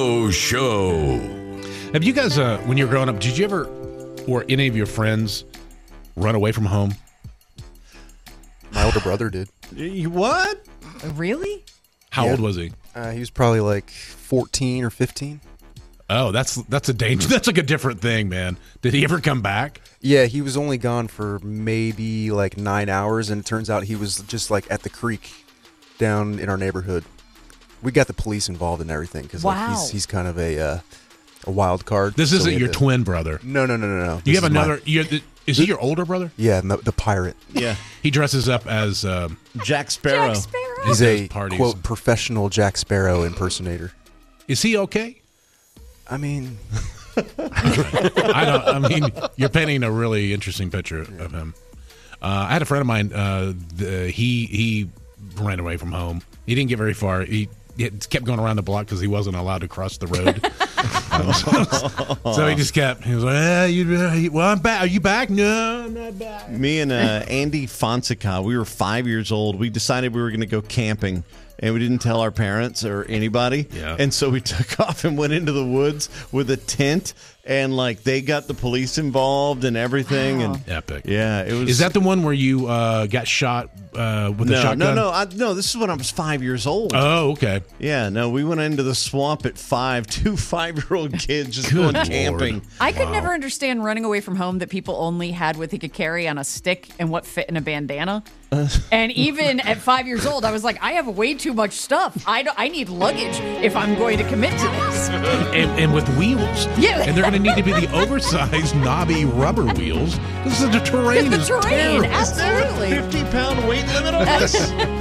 Show. Have you guys, when you were growing up, did you ever, or any of your friends, run away from home? My older brother did. What? Really? How old was he? He was probably like 14 or 15. Oh, that's a danger. That's like a different thing, man. Did he ever come back? Yeah, he was only gone for maybe like 9 hours, and it turns out he was just like at the creek down in our neighborhood. We got the police involved and everything because he's kind of a wild card. This isn't your twin brother. No. You have another. Is he your older brother? Yeah, the pirate. Yeah. He dresses up as Jack Sparrow. He's a parties. quote professional Jack Sparrow impersonator. Is he okay? I mean, I mean, you're painting a really interesting picture of him. I had a friend of mine. He ran away from home. He didn't get very far. He kept going around the block because he wasn't allowed to cross the road. So he just kept. He was like, "Well, I'm back. Are you back? No, I'm not back." Me and Andy Fonseca, we were 5 years old. We decided we were going to go camping, and we didn't tell our parents or anybody. Yeah. And so we took off and went into the woods with a tent, and like they got the police involved and everything. Wow. And Epic. yeah, it was. Is that the one where you got shot with a shotgun? No. This is when I was 5 years old. Oh, okay. Yeah, no, we went into the swamp at 5, two 5-year-old kids just Good going camping. Lord. I could never understand running away from home that people only had what they could carry on a stick and what fit in a bandana. And even at 5 years old, I was like, I have way too much stuff. I need luggage if I'm going to commit to this. And with wheels. Yeah. And they're going to need to be the oversized, knobby rubber wheels because the terrain is The terrain, terrible. absolutely. 50-pound weight limit on this?